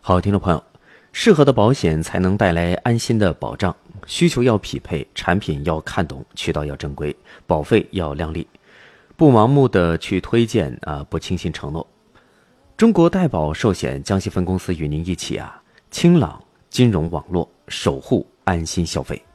好，听众朋友，适合的保险才能带来安心的保障，需求要匹配，产品要看懂，渠道要正规，保费要靓丽，不盲目的去推荐不轻信承诺。中国代保寿险江西分公司与您一起清朗金融网络，守护安心消费。